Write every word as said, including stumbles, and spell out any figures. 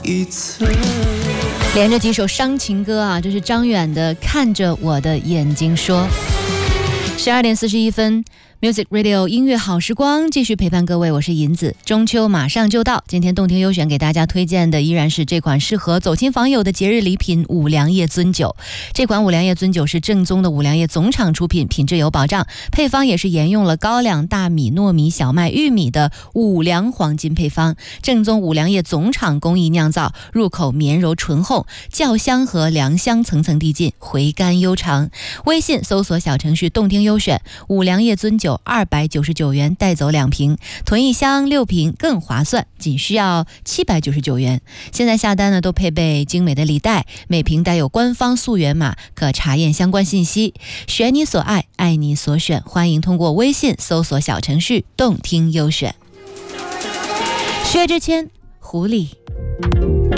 一次。 连着几首伤情歌啊，这是张远的《看着我的眼睛说》。十二点四十一分 Music Radio 音乐好时光继续陪伴各位，我是银子。中秋马上就到，今天动听优选给大家推荐的依然是这款适合走亲访友的节日礼品五粮液樽酒。这款五粮液樽酒是正宗的五粮液总厂出品，品质有保障，配方也是沿用了高粱、大米、糯米、小麦、玉米的五粮黄金配方，正宗五粮液总厂工艺酿造，入口绵柔醇厚，酵香和粮香层层递进，回甘悠长。微信搜索小程序动听优选，五粮液樽酒二百九十九元带走两瓶，囤一箱六瓶更划算，仅需要七百九十九元。现在下单呢都配备精美的礼袋，每瓶带有官方溯源码，可查验相关信息。选你所爱，爱你所选，欢迎通过微信搜索小程序动听优选。薛之谦，狐狸。